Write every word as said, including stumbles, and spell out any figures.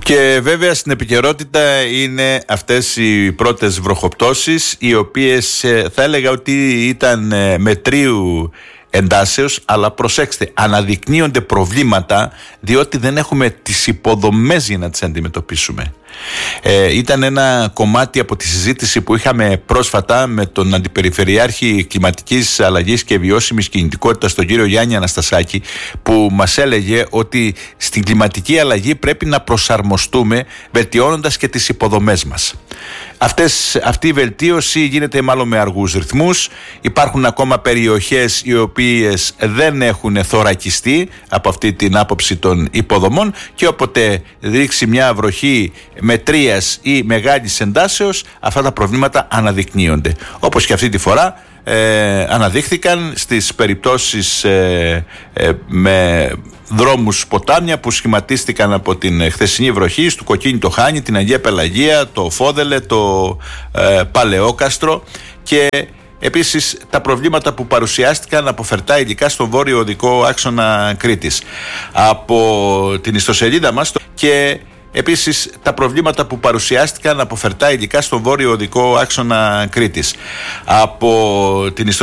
Και βέβαια στην επικαιρότητα είναι αυτές οι πρώτες βροχοπτώσεις, οι οποίες θα έλεγα ότι ήταν μετρίου εντάσεως, αλλά προσέξτε, αναδεικνύονται προβλήματα διότι δεν έχουμε τις υποδομές για να τις αντιμετωπίσουμε. Ε, ήταν ένα κομμάτι από τη συζήτηση που είχαμε πρόσφατα με τον Αντιπεριφερειάρχη Κλιματικής Αλλαγής και Βιώσιμης Κινητικότητας, τον κύριο Γιάννη Αναστασάκη, που μας έλεγε ότι στην κλιματική αλλαγή πρέπει να προσαρμοστούμε βελτιώνοντας και τις υποδομές μας. Αυτές, αυτή η βελτίωση γίνεται μάλλον με αργούς ρυθμούς. Υπάρχουν ακόμα περιοχές οι οποίες δεν έχουν θωρακιστεί από αυτή την άποψη των υποδομών και όποτε ρίξει μια βροχή μετρίας ή μεγάλης εντάσεως, αυτά τα προβλήματα αναδεικνύονται. Όπως και αυτή τη φορά ε, αναδείχθηκαν στις περιπτώσεις ε, ε, με δρόμους ποτάμια που σχηματίστηκαν από την χθεσινή βροχή, στο Κοκκίνι το Χάνι, την Αγία Πελαγία, το Φόδελε, το ε, Παλαιόκαστρο, και επίσης τα προβλήματα που παρουσιάστηκαν από φερτά υλικά στον βόρειο οδικό άξονα Κρήτης. Από την ιστοσελίδα μας και επίσης τα προβλήματα που παρουσιάστηκαν από φερτά υλικά στον βόρειο οδικό άξονα Κρήτης. Από την